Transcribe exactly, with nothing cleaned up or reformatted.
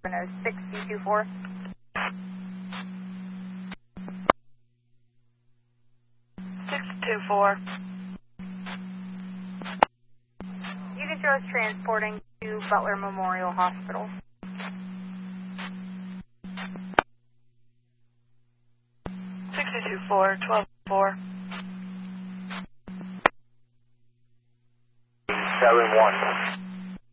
six two four. six two four. You can show us transporting to Butler Memorial Hospital. six two four, twelve four. seven one.